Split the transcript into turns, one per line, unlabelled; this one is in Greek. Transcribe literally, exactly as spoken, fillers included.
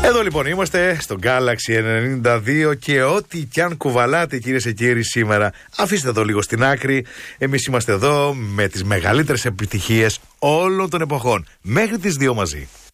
Εδώ λοιπόν είμαστε στο Galaxy ενενήντα δύο και ό,τι κι αν κουβαλάτε, κυρίες και κύριοι, σήμερα, αφήστε το λίγο στην άκρη. Εμείς είμαστε εδώ με τις μεγαλύτερες επιτυχίες όλων των εποχών. Μέχρι τις δύο μαζί.